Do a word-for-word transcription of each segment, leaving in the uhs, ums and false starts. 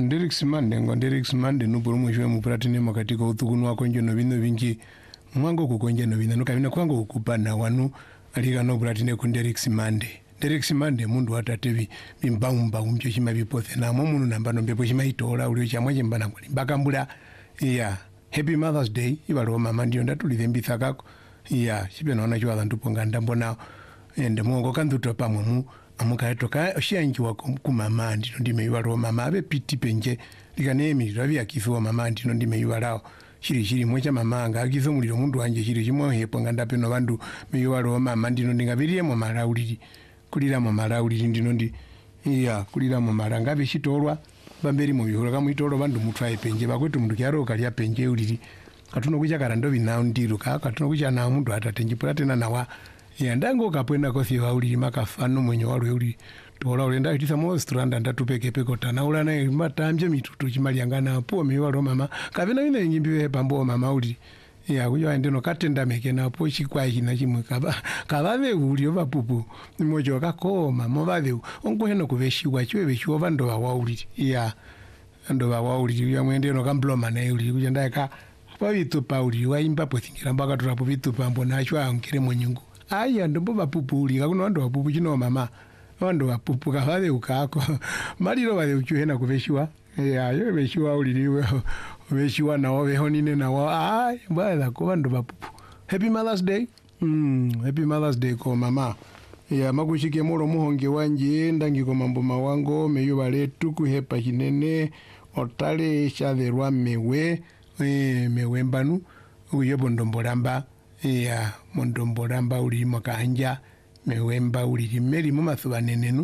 no Derek Simande ngo Derek Simande no por mujwe mu pratine makatiko utukunu wako nje no bino bingi mwango kukonje no bino kabina kwango kupana wanu aliga no pratine ku Derek Simande Derek Simande mundu atatevi bimbamba umcho chima bipothe na momu namba no mbepo chima itola uli chamwe chimbana ngoli bakambula yeah happy Mother's Day ibalo mama ndio ndatulithe mbithakako yeah chibe naona chwa bantu ponga ndambona ende mwongo kanduto pamwe mu amukaetoka oshiyanji wako kumama ndino ndime ibalo mama abe piti penje likanemi ravi akifiwa mama ndino ndime ibalo shiri shiri mwecha mama anga akizo muliro mundu wanje shiri chimwe hepo nganda peno bandu meyibalo mama ndino ndingabiriye mu malauliri kulira mu malauliri ndino ndi iya kulira mu malanga bishitolwa bamberi mu bihura kamwitolo bandu mutwaye penje bakwetu mundu kyaro kalya penje uliri katuno kuchakara ndo binawo ndiro ka katuno kuchana mundu atatenje pulatena nawa ya ndango kapwenda kosi wa uliri makafano mwenye walwe uli tola ulenda itisa mo stranda ndatupeke peko tana ulana matambye mitutu chimaliangana po miwalo mama kabina ine nyimbiwe pambo mama uli ya kuyo ndino katenda mekena po chikwa china chimwe kaba kabave uli ova pupu mojo kakoma mobave onko heno kuveshiwa chiwe beshiwa bando wa uli ya ndo wa uli ya mwende no kambloma na uli kujenda ka pavitu pauli waimba pothingira mbaka turapo vitu pambo nachwa ankire mwenyungu aya ndombo bapupuli kakuno ndo bapupu chino mama ndo bapupu kahale ukako maliro bale uchuhena kuveshiwa ya yo beshiwa uliliwe beshiwa na wawe honine na wa ay bala ko ndo bapupu happy Mother's Day mm happy Mother's Day ko mama ya makushike moro muhonge wanje ndangi ko mambo mawango meyo bale tuku hepa kinene otale shatherwa mewe eh mewe mbanu uyobo ndombolamba ya mondombolamba uli makanja mewemba uli meri mu mathuba nenenu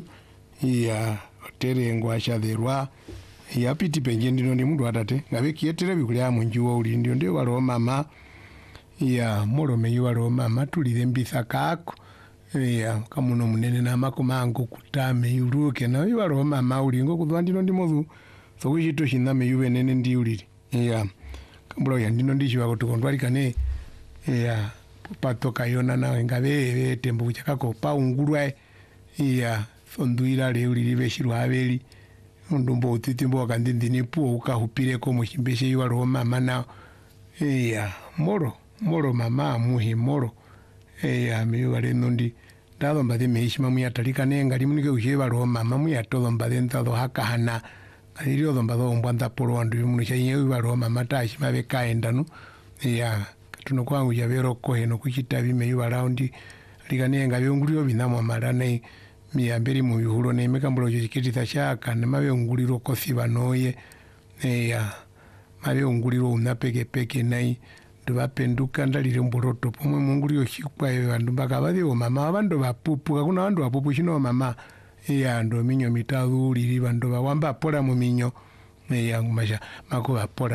ya oterengo ashatherwa ya piti penje ndino ndi mundu atate ngabe kietere bikulya munjuwo uli ndio ndio walo mama ya molome yiwalo mama tulire mbisa kako ya kamuno munene na makoma ango kutame yuruke na yiwalo mama uli ngo kudwa ndino ndi mozu so kuchito shiname yuwe nene ndi uli ya kambulo ya ndino ndi chiwa kutukondwali kane ya patoka yona na ngabe tembo chakako paungulwa ya fonduira le uli libeshirwa abeli ndumbo utitimbo wakandindini puo ukahupire ko muchimbeshe yiwa ro mama na ya moro moro mama muhi moro ya miwa le nundi dado mbade meishima mu yatalika nenga limunike usheba ro mama mu yatodo mbade ntado hakahana kaliro dombado mbanda poro andu munisha yiwa ro mama tashima bekaenda no ya tuno kwangu yabero ko heno kuchitabi meyiwa raundi likanenga byonguliro binamwa marane miyamberi mu bihulo ne mekambulo chikitita shaka na mabe unguliro kosi banoye eya mabe unguliro unapeke peke nai ndobapenduka ndalire mboroto pomwe munguliro chikwa yo bandu bakabade o mama abandu bapupu kuna bandu bapupu chino mama eya ndo minyo mitaduli bandu bawamba pola mu minyo eya ngumasha makuba pola